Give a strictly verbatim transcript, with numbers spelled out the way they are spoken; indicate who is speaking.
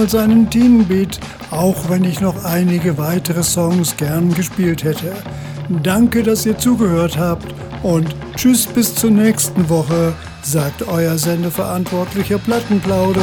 Speaker 1: seinen Teen-Beat, auch wenn ich noch einige weitere Songs gern gespielt hätte. Danke, dass ihr zugehört habt und tschüss bis zur nächsten Woche, sagt euer Sendeverantwortlicher Plattenplauderer.